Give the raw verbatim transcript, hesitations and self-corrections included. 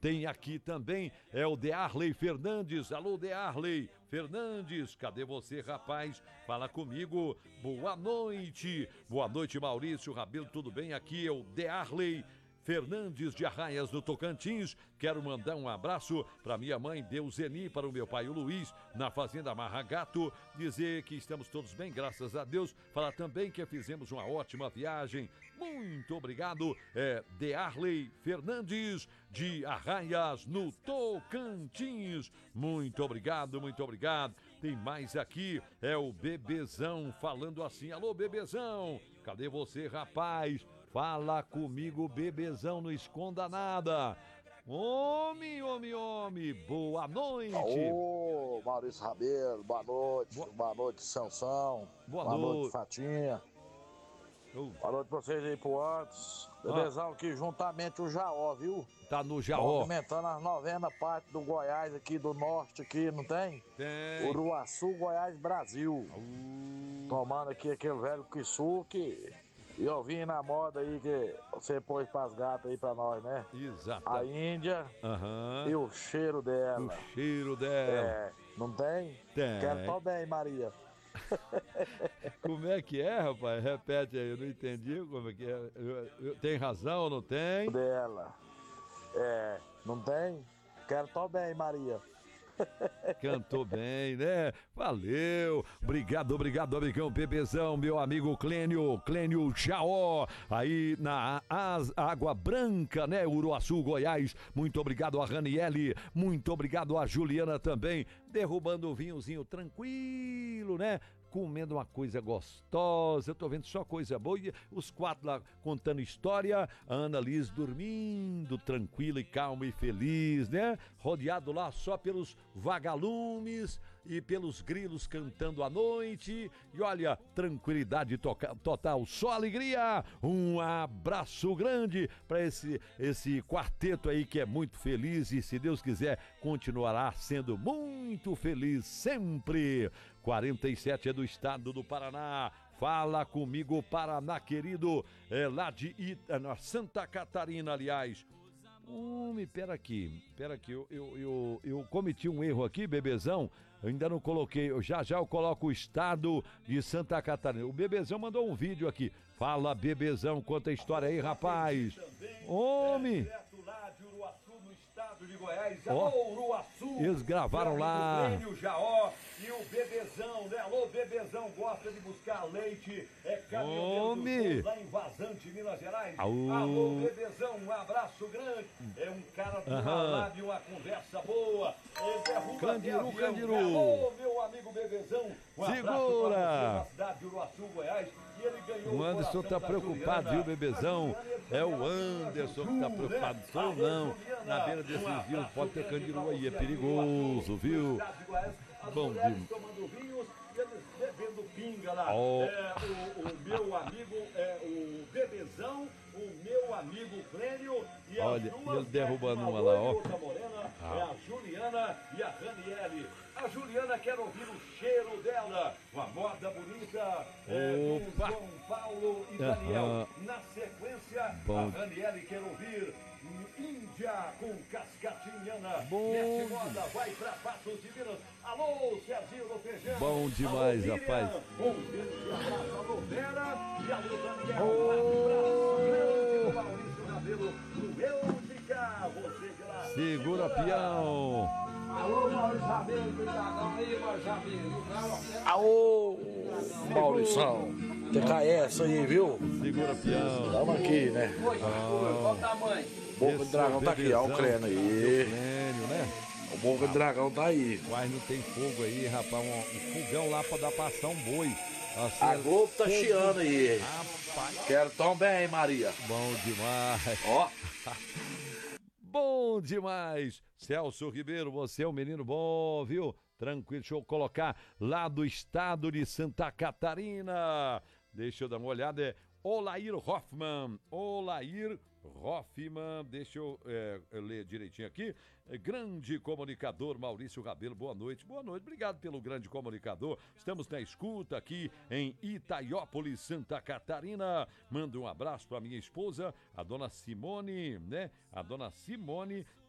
Tem aqui também, é o Dearley Fernandes. Alô, Dearley Fernandes, cadê você, rapaz? Fala comigo. Boa noite. Boa noite, Maurício Rabelo, tudo bem? Aqui é o Dearley Fernandes de Arraias, do Tocantins. Quero mandar um abraço para minha mãe Deuseni, para o meu pai o Luiz, na Fazenda Marragato. Dizer que estamos todos bem, graças a Deus. Falar também que fizemos uma ótima viagem. Muito obrigado. É Dearley Fernandes de Arraias, no Tocantins. Muito obrigado, muito obrigado. Tem mais aqui, é o Bebezão falando assim. Alô, Bebezão, cadê você, rapaz? Fala comigo, Bebezão, não esconda nada. Homem, homem, homem, boa noite. Ô, Maurício Rabelo, boa noite. Boa, boa noite, Sansão. Boa, boa noite. noite, Fatinha. Uh. Boa noite pra vocês aí pro antes. Bebezão, ah. aqui juntamente o Jaó, viu? Tá no Jaó. Movimentando as novena parte do Goiás aqui, do norte aqui, não tem? Tem. Uruaçu, Goiás, Brasil. Uh. Tomando aqui aquele velho Kisuke. E eu vim na moda aí que você pôs pras gatas aí pra nós, né? Exato. A Índia uhum. e o cheiro dela. O cheiro dela. É, não tem? Tem. Quero tão bem, Maria. Como é que é, rapaz? Repete aí, eu não entendi como é que é. Eu, eu, tem razão ou não tem? Dela. É, não tem? Quero tão bem, Maria. Cantou bem, né? Valeu. Obrigado, obrigado, amigão Bebezão, meu amigo Clênio, Clênio Jaó, aí na As, Água Branca, né? Uruaçu, Goiás. Muito obrigado a Raniele, muito obrigado a Juliana também, derrubando o vinhozinho tranquilo, né? Comendo uma coisa gostosa, eu tô vendo só coisa boa, e os quatro lá contando história, a Ana Liz dormindo tranquila e calma e feliz, né? Rodeado lá só pelos vagalumes e pelos grilos cantando à noite, e olha, tranquilidade toca, total, só alegria. Um abraço grande para esse, esse quarteto aí que é muito feliz e, se Deus quiser, continuará sendo muito feliz sempre. quarenta e sete é do estado do Paraná. Fala comigo, Paraná, querido. É lá de Ita, na Santa Catarina, aliás. Homem, pera aqui, pera aqui, eu, eu, eu, eu cometi um erro aqui, Bebezão, eu ainda não coloquei, eu, já já eu coloco o estado de Santa Catarina. O Bebezão mandou um vídeo aqui. Fala, Bebezão, conta a história aí, rapaz. Homem! Estado de Goiás, alô, oh, Uruaçu. Eles gravaram lá. O Jaó e o Bebezão, né? Alô, Bebezão, gosta de buscar leite, é caminhoneiro lá em Vazante, Minas Gerais. Aú. Alô, Bebezão, um abraço grande. É um cara de uma lábia, uma conversa boa. Candiru, Candiru. Alô, meu amigo Bebezão, um Segura. Na cidade de Uruaçu, Goiás. E ele ganhou o Anderson tá preocupado, viu, Bebezão? É o Anderson que tá preocupado, sou não. Na beira desse rio pode ter candiru aí, é perigoso, viu? Bom dia. Tomando vinhos, eles bebendo pinga lá. Oh. É, o, o meu amigo, é, o Bebezão, o meu amigo Clênio e olha, as duas, ele derrubando uma uma lá, ó. outra morena, ah. é a Juliana e a Raniele. A Juliana quer ouvir o cheiro dela, uma moda bonita é, do João Paulo e Daniel. Uhum. Na sequência, bom. a Raniele quer ouvir Índia com Cascatinhana. Bom. Nesse moda vai pra Passos de Minas. Alô, Serginho do Feijão. Bom demais, alô, rapaz. Um grande abraço, alô, Vera. E alô, Daniel. Oh. Um abraço grande do Maurício Rabelo. No Eu de Cá, você de lá. Segura, peão. Alô, Maurício Rabelo, brigadão aí, Maurício Rabelo. Alô, Maurição. T K S aí, viu? Segura, peão. Tamo aqui, né? Ah. Qual o tamanho? Boca de Dragão tá aqui, ó, o Clênio aí. Clênio, né? O Boca de Dragão tá aí. Mas não tem fogo aí, rapaz. Um, um fogão lá pra dar passar um boi. Assim, a Globo tá chiando aí. Rapaz. Quero tão bem, Maria. Bom demais. Ó. Bom demais. Celso Ribeiro, você é um menino bom, viu? Tranquilo, deixa eu colocar lá do estado de Santa Catarina. Deixa eu dar uma olhada. É Olair Hoffman. Olair Hoffman, deixa eu, é, eu ler direitinho aqui. É, grande comunicador Maurício Rabelo, boa noite. Boa noite, obrigado pelo grande comunicador. Estamos na escuta aqui em Itaiópolis, Santa Catarina. Mando um abraço para minha esposa, a dona Simone, né? A dona Simone.